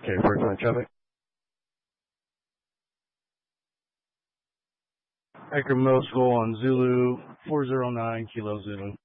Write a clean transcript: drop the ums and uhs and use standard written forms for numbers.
Okay, first line traffic. Anchor Middle School on Zulu 409 Kilo Zulu.